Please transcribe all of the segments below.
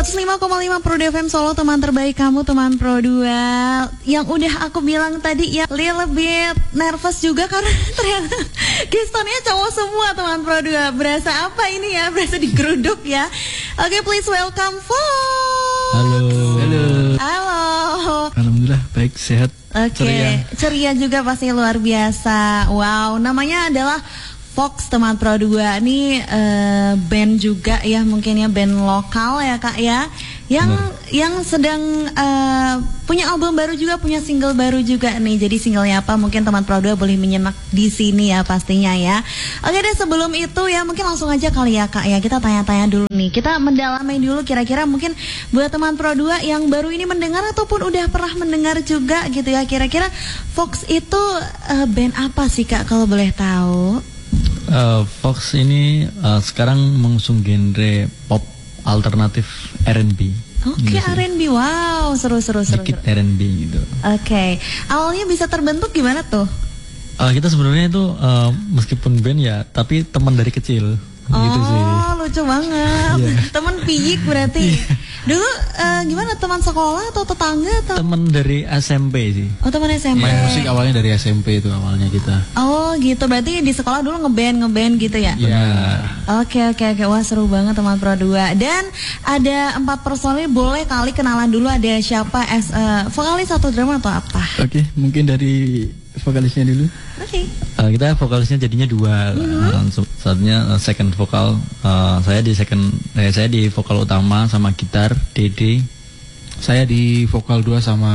105,5 Pro FM Solo, teman terbaik kamu, teman Pro 2. Yang udah aku bilang tadi ya, little bit nervous juga karena ternyata gestonnya cowok semua, teman Pro 2. Berasa apa ini ya? Berasa digeruduk ya. Oke, please welcome Fox. Halo. Halo. Alhamdulillah baik, sehat. Oke, ceria juga pasti, luar biasa. Wow, namanya adalah Fox, teman Pro 2. Ini band juga ya, mungkin ya, band lokal ya Kak ya. Yang sedang punya album baru juga, punya single baru juga nih. Jadi singlenya apa mungkin teman Pro 2 boleh menyimak di sini ya pastinya ya. Oke deh, sebelum itu ya mungkin langsung aja kali ya Kak ya, kita tanya-tanya dulu nih. Kita mendalami dulu kira-kira mungkin buat teman Pro 2 yang baru ini mendengar ataupun udah pernah mendengar juga gitu ya. Kira-kira Fox itu band apa sih Kak kalau boleh tahu? Fox ini sekarang mengusung genre pop alternatif R&B. Oke, gitu R&B, wow, seru. Dikit R&B gitu. Oke, awalnya bisa terbentuk gimana tuh? Kita sebenarnya itu meskipun band ya, tapi teman dari kecil. Gitu sih. Oh, lucu banget. Teman piyik berarti. Dulu gimana, teman sekolah atau tetangga atau? Teman dari SMP sih. Oh, teman SMP. Main musik awalnya dari SMP itu awalnya kita. Oh, gitu. Berarti di sekolah dulu ngeband gitu ya? Iya. Oke. Wah, seru banget teman Pro 2. Dan ada 4 personil, boleh kali kenalan dulu, ada siapa, vokalis atau drummer atau apa? Oke, mungkin dari vokalisnya dulu. Oke. Kita vokalisnya jadinya 2. Satunya second vokal. Saya di vokal utama sama gitar, Dede. Saya di vokal 2 sama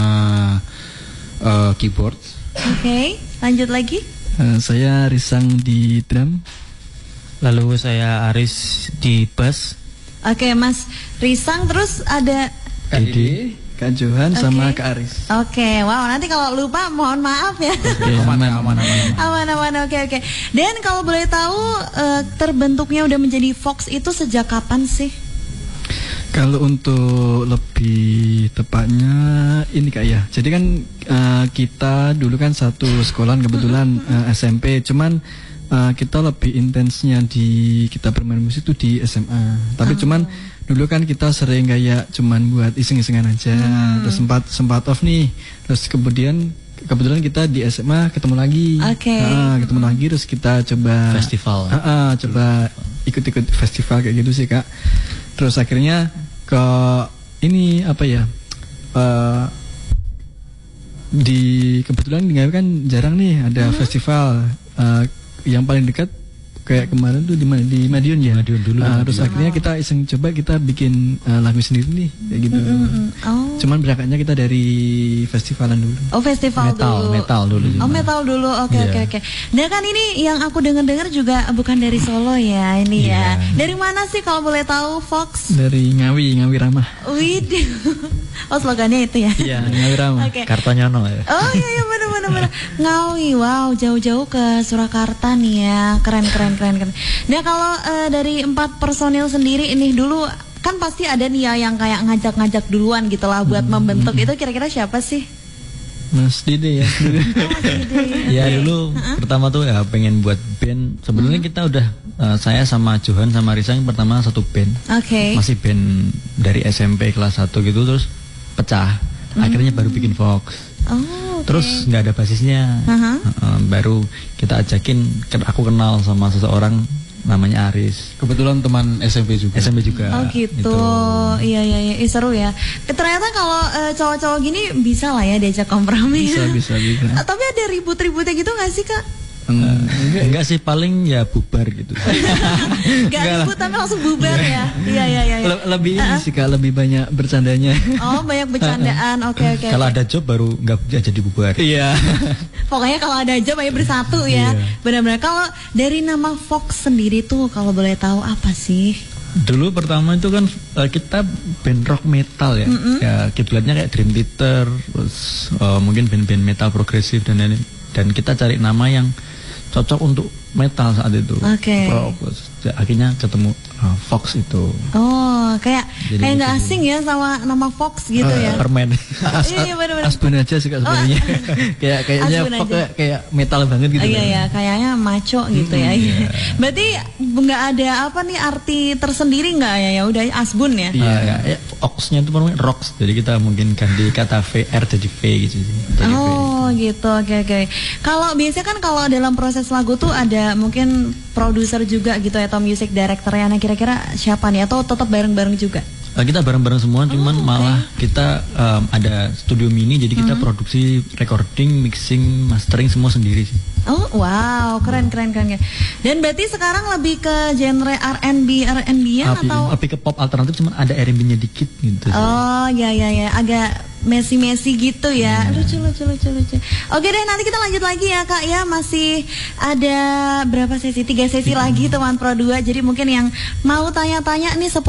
keyboard. Oke, lanjut lagi. Saya Risang di drum. Lalu saya Aris di bass. Oke, Mas Risang, terus ada Dede, Kak Johan sama Kak Aris. Oke, wow, nanti kalau lupa mohon maaf ya. Aman. Oke. Dan kalau boleh tahu terbentuknya udah menjadi Fox itu sejak kapan sih? Kalau untuk lebih tepatnya ini Kak ya. Jadi kan kita dulu kan satu sekolahan kebetulan SMP, cuman kita lebih intensnya di kita bermain musik itu di SMA. Tapi cuman dulu kan kita sering kayak cuman buat iseng-isengan aja. Terus sempat off nih. Terus kebetulan kita di SMA ketemu lagi. Ketemu lagi terus kita coba Festival. Coba ikut-ikut festival kayak gitu sih Kak. Terus akhirnya ke ini apa ya? Kebetulan di Ngawi kan jarang nih ada festival. Yang paling dekat kayak kemarin tuh di Madiun ya. Madiun dulu. Terus akhirnya kita iseng coba kita bikin lagu sendiri nih kayak gitu. Cuman berangkatnya kita dari festivalan dulu. Oh, festival dulu. Metal dulu. Oh, metal dulu. Oke. Nah kan ini yang aku dengar juga bukan dari Solo ya ini ya. Dari mana sih kalau boleh tahu, Fox? Dari Ngawi Ramah. Widih. Oh, slogannya itu ya. Iya, Ngawi Ramah. Kartonyono ya. Oh iya benar. Ngawi, wow, jauh-jauh ke Surakarta nih ya. Keren. Nah kalau dari 4 personil sendiri ini dulu kan pasti ada nih ya yang kayak ngajak-ngajak duluan gitu lah buat membentuk. Itu kira-kira siapa sih? Mas Dede ya. Ya dulu pertama tuh ya pengen buat band. Sebenarnya kita udah saya sama Johan sama Risang pertama satu band. Oke. Masih band dari SMP kelas 1 gitu, terus pecah. Akhirnya baru bikin Fox. Terus nggak ada basisnya. Baru kita ajakin, aku kenal sama seseorang namanya Aris. Kebetulan teman SMP juga. Oh gitu. Iya. Seru ya. Ternyata kalau cowok-cowok gini bisa lah ya diajak kompromi. Bisa. Tapi ada ribut-ributnya gitu nggak sih Kak? Enggak sih, paling ya bubar gitu. Gak ribut tapi langsung bubar ya. Iya. Lebih ini sih Kak, lebih banyak bercandanya. Oh, banyak bercandaan. Oke. Kalau ada job baru nggak jadi bubar. Iya. Pokoknya kalau ada job ayo bersatu ya. Benar-benar. Kalau dari nama Fox sendiri tuh kalau boleh tahu apa sih? Dulu pertama itu kan kita band rock metal ya. Ya kiblatnya kayak Dream Theater, terus mungkin band-band metal progresif dan kita cari nama yang cocok untuk metal saat itu. Akhirnya ketemu Fox itu. Oh, kayak nggak asing ya sama nama Fox gitu ya. Permen. Iya benar-benar. Asbun aja sih Kak sebenarnya. Kayaknya Fox kayak metal banget gitu. Iya, kayaknya maco gitu ya. Berarti nggak ada apa nih arti tersendiri nggak ya? Ya udah Asbun ya. Iya. ox-nya itu namanya rocks. Jadi kita mungkin ganti kata VR jadi V gitu. Jadi Oh gitu, oke. Kalau biasanya kan kalau dalam proses lagu tuh ada mungkin produser juga gitu ya, atau music director ya. Nah kira-kira siapa nih, atau tetap bareng-bareng juga? Kita bareng-bareng semua, cuman malah kita ada studio mini, jadi kita produksi, recording, mixing, mastering semua sendiri sih. Oh wow, keren. Dan berarti sekarang lebih ke genre R&B-an atau? Lebih ke pop alternatif, cuman ada R&B-nya dikit gitu. Oh ya, agak mesi gitu ya. Lucu. Oke deh, nanti kita lanjut lagi ya Kak ya. Masih ada berapa sesi? 3 sesi lagi teman Pro 2. Jadi mungkin yang mau tanya-tanya nih